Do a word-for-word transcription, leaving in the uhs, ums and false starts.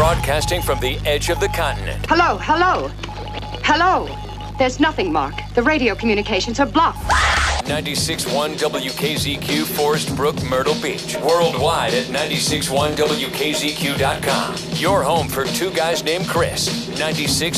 Broadcasting from the edge of the continent. Hello, hello. Hello. There's nothing, Mark. The radio communications are blocked. ninety-six point one W K Z Q, Forest Brook, Myrtle Beach. Worldwide at ninety-six point one W K Z Q dot com. Your home for two guys named Chris. ninety-six